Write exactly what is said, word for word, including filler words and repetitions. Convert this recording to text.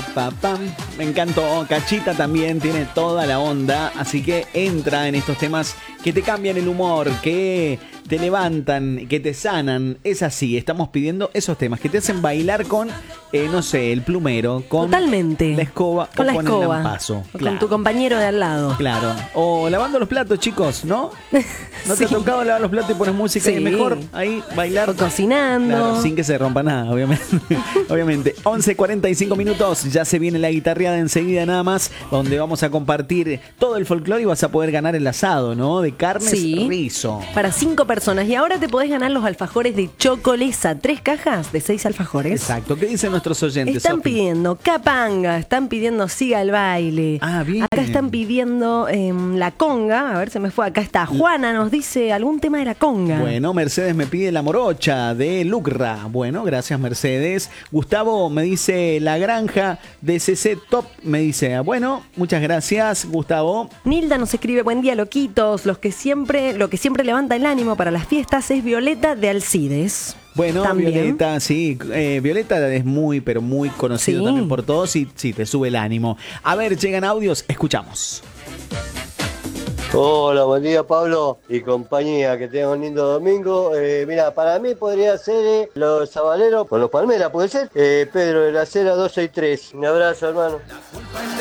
pa, pam. Me encantó. Cachita también tiene toda la onda, así que entra en estos temas que te cambian el humor, que te levantan, que te sanan. Es así, estamos pidiendo esos temas que te hacen bailar con, eh, no sé, el plumero, con Totalmente. la escoba con o la con escoba, el lampazo. o Claro. con tu compañero de al lado. Claro. O lavando los platos, chicos, ¿no? ¿No te Sí. ha tocado lavar los platos y pones música Sí. y mejor ahí bailar? O cocinando. Claro, sin que se rompa nada, obviamente. Obviamente. once cuarenta y cinco minutos, ya se viene la guitarreada enseguida nada más, donde vamos a compartir todo el folclore y vas a poder ganar el asado, ¿no? De carnes Sí. rizo. Para cinco personas. Y ahora te podés ganar los alfajores de Chocolesa. Tres cajas de seis alfajores. Exacto. ¿Qué dicen nuestros oyentes, Están Sofi? pidiendo Capanga, están pidiendo Siga el baile. Ah, bien. Acá están pidiendo eh, la conga. A ver, se me fue. Acá está. Juana nos dice algún tema de la conga. Bueno, Mercedes me pide la morocha de Lucra. Bueno, gracias, Mercedes. Gustavo me dice la granja de C C Top. Me dice, bueno, muchas gracias, Gustavo. Nilda nos escribe, buen día, loquitos. Los que siempre, lo que siempre levanta el ánimo para las fiestas es Violeta de Alcides. Bueno, También. Violeta, sí. Eh, Violeta es muy, pero muy conocido Sí. también por todos y sí, te sube el ánimo. A ver, llegan audios, escuchamos. Hola, buen día Pablo y compañía, que tengan un lindo domingo. Eh, mira, para mí podría ser eh, los Sabaleros con los Palmeras, ¿puede ser? Eh, Pedro de la Cera dos seis tres. Un abrazo, hermano.